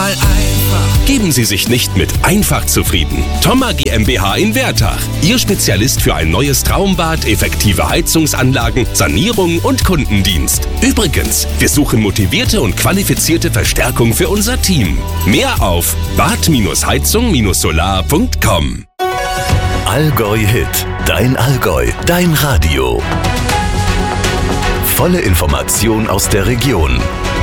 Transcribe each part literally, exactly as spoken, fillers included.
mal einfach. Geben Sie sich nicht mit einfach zufrieden. Thoma GmbH in Wertach. Ihr Spezialist für ein neues Traumbad, effektive Heizungsanlagen, Sanierung und Kundendienst. Übrigens, wir suchen motivierte und qualifizierte Verstärkung für unser Team. Mehr auf bad heizung solar punkt com. Allgäu Hit. Dein Allgäu. Dein Radio. Volle Information aus der Region.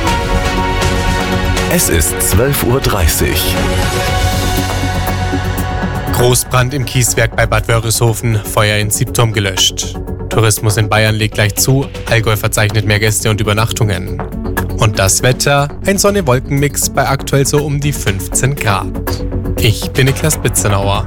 Es ist zwölf Uhr dreißig. Großbrand im Kieswerk bei Bad Wörishofen, Feuer in Siebturm gelöscht. Tourismus in Bayern legt gleich zu, Allgäu verzeichnet mehr Gäste und Übernachtungen. Und das Wetter, ein Sonne-Wolken-Mix bei aktuell so um die fünfzehn Grad. Ich bin Niklas Bitzenauer.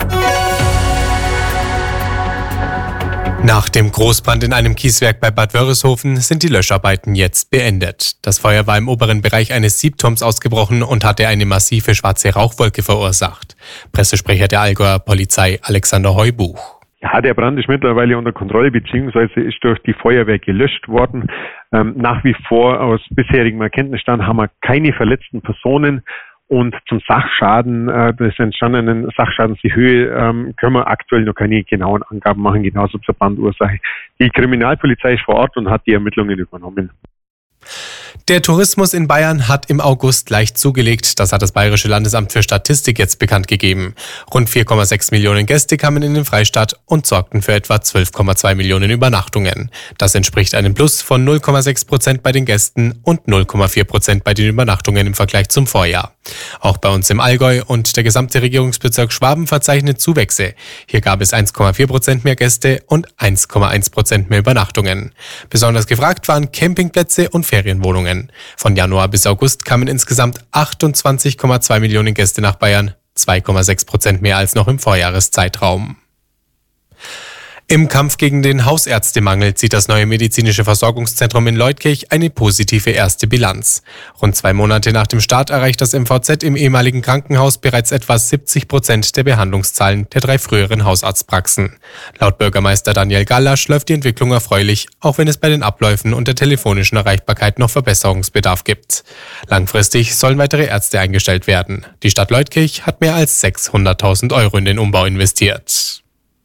Nach dem Großbrand in einem Kieswerk bei Bad Wörishofen sind die Löscharbeiten jetzt beendet. Das Feuer war im oberen Bereich eines Siebturms ausgebrochen und hatte eine massive schwarze Rauchwolke verursacht. Pressesprecher der Allgäuer Polizei Alexander Heubuch. Ja, der Brand ist mittlerweile unter Kontrolle bzw. ist durch die Feuerwehr gelöscht worden. Ähm, nach wie vor aus bisherigem Erkenntnisstand haben wir keine verletzten Personen. Und zum Sachschaden, äh, des entstandenen Sachschadens, die Höhe, ähm, können wir aktuell noch keine genauen Angaben machen, genauso zur Brandursache. Die Kriminalpolizei ist vor Ort und hat die Ermittlungen übernommen. Der Tourismus in Bayern hat im August leicht zugelegt. Das hat das Bayerische Landesamt für Statistik jetzt bekannt gegeben. Rund vier Komma sechs Millionen Gäste kamen in den Freistaat und sorgten für etwa zwölf Komma zwei Millionen Übernachtungen. Das entspricht einem Plus von null Komma sechs Prozent bei den Gästen und null Komma vier Prozent bei den Übernachtungen im Vergleich zum Vorjahr. Auch bei uns im Allgäu und der gesamte Regierungsbezirk Schwaben verzeichnet Zuwächse. Hier gab es eins Komma vier Prozent mehr Gäste und eins Komma eins Prozent mehr Übernachtungen. Besonders gefragt waren Campingplätze und Ferienwohnungen. Von Januar bis August kamen insgesamt achtundzwanzig Komma zwei Millionen Gäste nach Bayern, zwei Komma sechs Prozent mehr als noch im Vorjahreszeitraum. Im Kampf gegen den Hausärztemangel zieht das neue medizinische Versorgungszentrum in Leutkirch eine positive erste Bilanz. Rund zwei Monate nach dem Start erreicht das M V Z im ehemaligen Krankenhaus bereits etwa siebzig Prozent der Behandlungszahlen der drei früheren Hausarztpraxen. Laut Bürgermeister Daniel Gallasch läuft die Entwicklung erfreulich, auch wenn es bei den Abläufen und der telefonischen Erreichbarkeit noch Verbesserungsbedarf gibt. Langfristig sollen weitere Ärzte eingestellt werden. Die Stadt Leutkirch hat mehr als sechshunderttausend Euro in den Umbau investiert.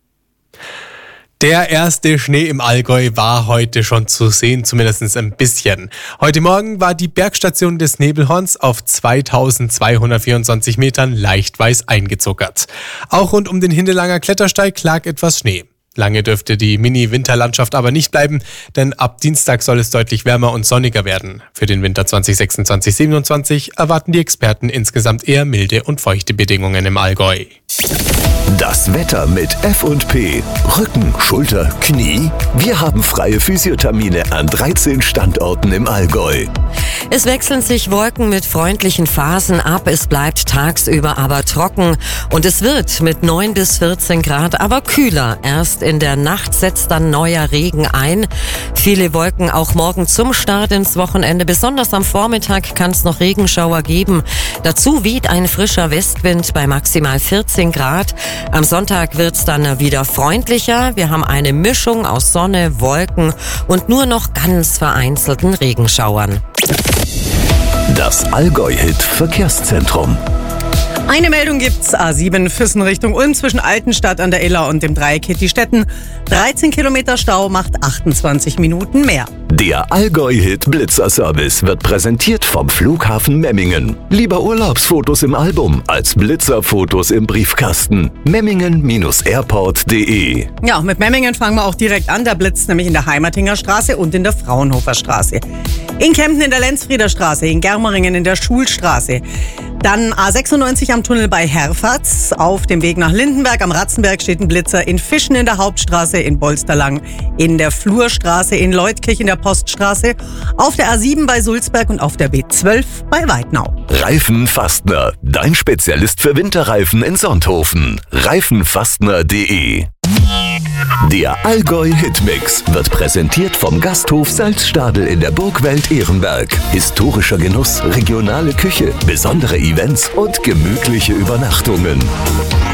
Der erste Schnee im Allgäu war heute schon zu sehen, zumindest ein bisschen. Heute Morgen war die Bergstation des Nebelhorns auf zweitausendzweihundertvierundzwanzig Metern leicht weiß eingezuckert. Auch rund um den Hindelanger Klettersteig lag etwas Schnee. Lange dürfte die Mini-Winterlandschaft aber nicht bleiben, denn ab Dienstag soll es deutlich wärmer und sonniger werden. Für den Winter zwanzig sechsundzwanzig siebenundzwanzig erwarten die Experten insgesamt eher milde und feuchte Bedingungen im Allgäu. Das Wetter mit F und P. Rücken, Schulter, Knie. Wir haben freie Physiothermine an dreizehn Standorten im Allgäu. Es wechseln sich Wolken mit freundlichen Phasen ab. Es bleibt tagsüber aber trocken. Und es wird mit neun bis vierzehn Grad aber kühler. Erst in der Nacht setzt dann neuer Regen ein. Viele Wolken auch morgen zum Start ins Wochenende. Besonders am Vormittag kann es noch Regenschauer geben. Dazu weht ein frischer Westwind bei maximal vierzehn Grad. Am Sonntag wird's dann wieder freundlicher. Wir haben eine Mischung aus Sonne, Wolken und nur noch ganz vereinzelten Regenschauern. Das Allgäu-Hit Verkehrszentrum. Eine Meldung gibt's. A sieben Füssen Richtung Ulm zwischen Altenstadt an der Iller und dem Dreieck Hittistetten. dreizehn Kilometer Stau macht achtundzwanzig Minuten mehr. Der Allgäu-Hit Blitzer-Service wird präsentiert vom Flughafen Memmingen. Lieber Urlaubsfotos im Album als Blitzerfotos im Briefkasten. Memmingen Airport punkt de. Ja, mit Memmingen fangen wir auch direkt an. Da blitzt nämlich in der Heimatinger Straße und in der Fraunhofer Straße. In Kempten in der Lenzfrieder Straße, in Germeringen in der Schulstraße. Dann A sechsundneunzig am Tunnel bei Herfatz. Auf dem Weg nach Lindenberg am Ratzenberg steht ein Blitzer. In Fischen in der Hauptstraße, in Bolsterlang, in der Flurstraße, in Leutkirch in der Poststraße, auf der A sieben bei Sulzberg und auf der B zwölf bei Weidnau. Reifen Fastner, dein Spezialist für Winterreifen in Sonthofen. reifenfastner punkt de. Der Allgäu-Hitmix wird präsentiert vom Gasthof Salzstadel in der Burgwelt Ehrenberg. Historischer Genuss, regionale Küche, besondere Events und gemütliche Übernachtungen.